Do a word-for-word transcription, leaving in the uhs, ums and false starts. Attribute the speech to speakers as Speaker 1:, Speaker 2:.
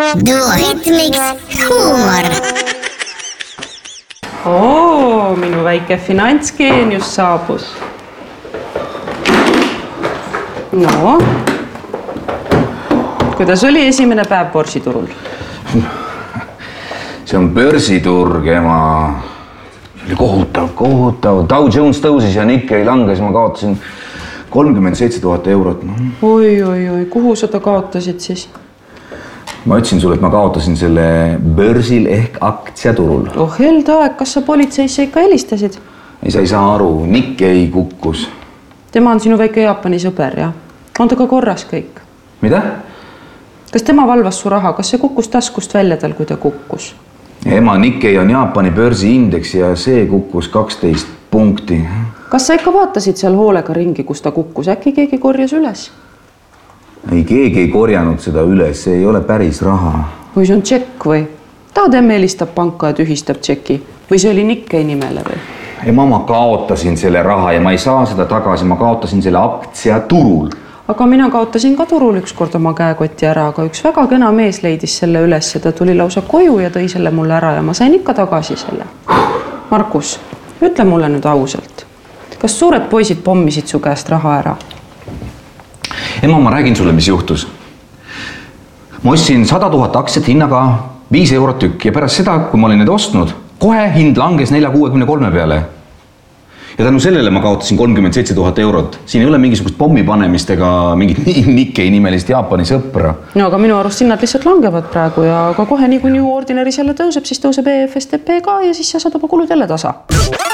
Speaker 1: Duoritmiks huumor.
Speaker 2: Oo, minu väike finantsgeenius saabus. No, kuidas oli esimene päev börsiturul?
Speaker 3: See on börsiturg, ema. Oli kohutav, kohutav. Dow Jones tõusis ja Nikkei langes. Ma kaotasin kolmkümmend seitse tuhat eurot.
Speaker 2: Oi, oi, oi. Kuhu sa ta kaotasid siis?
Speaker 3: Ma ütlesin sulle, et ma kaotasin selle börsil ehk aktsiaturul.
Speaker 2: Oh, helde aeg. Kas sa politseisse ikka helistasid?
Speaker 3: Ei, sa ei saa aru. Nikkei kukkus.
Speaker 2: Tema on sinu väike Jaapani sõber, ja? On ta ka korras kõik?
Speaker 3: Mida?
Speaker 2: Kas tema valvas su raha? Kas see kukkus taskust välja tal, kui ta kukkus?
Speaker 3: Ema, Nikkei on Jaapani börsiindeks ja see kukkus kaksteist punkti.
Speaker 2: Kas sa ikka vaatasid seal hoolega ringi, kus ta kukkus? Äkki keegi korjas üles?
Speaker 3: Ei, keegi ei korjanud seda üles. See ei ole päris raha.
Speaker 2: Või see on tšekk või? Tahad emme helistab panka ja tühistab tšeki? Või see oli Nikkei nimele või?
Speaker 3: Ema, ma kaotasin selle raha ja ma ei saa seda tagasi. Ma kaotasin selle aktsiaturul.
Speaker 2: Aga mina kaotasin ka turul üks kord oma käekoti ära, aga üks väga kena mees leidis selle üles. Ta tuli lausa koju ja tõi selle mulle ära ja ma sain ikka tagasi selle. Markus, ütle mulle nüüd ausalt. Kas suured poisid pommisid su käest raha ära?
Speaker 3: Ema, ma räägin sulle, mis juhtus. Ma ostsin sada tuhat aktsiat hinnaga viis eurot tükk ja pärast seda, kui ma olin need ostnud, kohe hind langes nelja kuuekümne kolme peale. Ja tänu sellele ma kaotasin kolmkümmend seitse tuhat eurot. Siin ei ole mingisugust pommi panemist ega mingit Nikkei nimelist Jaapani sõpra.
Speaker 2: No, aga minu arust hinnad lihtsalt langevad praegu ja aga kohe nii kui New Ordinaris jälle tõuseb, siis tõuseb E F S T P ka ja siis sa saad oma kulud jälle tasa.